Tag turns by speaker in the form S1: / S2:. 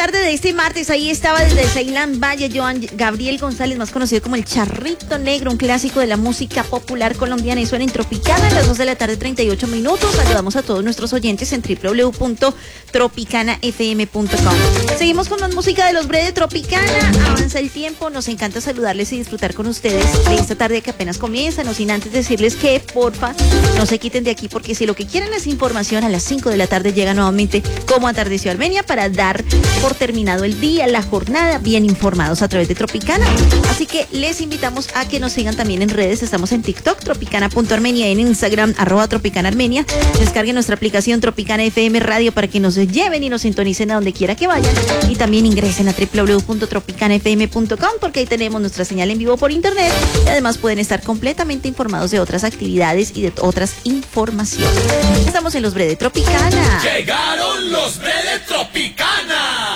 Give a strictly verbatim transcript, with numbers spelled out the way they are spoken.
S1: tarde de este martes. Ahí estaba desde Ceilán Valle Joan Gabriel González, más conocido como el Charrito Negro, un clásico de la música popular colombiana, y suena en Tropicana a las dos de la tarde, treinta y ocho minutos. Saludamos a todos nuestros oyentes en doble u doble u doble u punto tropicana f m punto com. Seguimos con más música de los Bre de Tropicana. Avanza el tiempo, nos encanta saludarles y disfrutar con ustedes de esta tarde que apenas comienza, no sin antes decirles que porfa no se quiten de aquí, porque si lo que quieren es información, a las cinco de la tarde llega nuevamente Como Atardeció Armenia para dar por terminado el día, la jornada, bien informados a través de Tropicana. Así que les invitamos a que nos sigan también en redes. Estamos en TikTok, tropicana punto armenia, en Instagram, arroba tropicana armenia. Descarguen nuestra aplicación Tropicana F M Radio para que nos lleven y nos sintonicen a donde quiera que vayan. Y también ingresen a doble u doble u doble u punto tropicana f m punto com, porque ahí tenemos nuestra señal en vivo por internet. Y además pueden estar completamente informados de otras actividades y de otras informaciones. Estamos en los Bre de Tropicana.
S2: Llegaron los Bre de Tropicana.